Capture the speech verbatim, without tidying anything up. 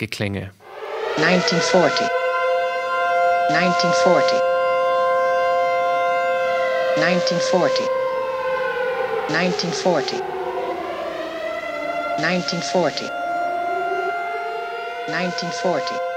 dreißiger Klänge. neunzehnhundertvierzig, neunzehnhundertvierzig, neunzehnhundertvierzig, neunzehnhundertvierzig, neunzehnhundertvierzig, neunzehnhundertvierzig.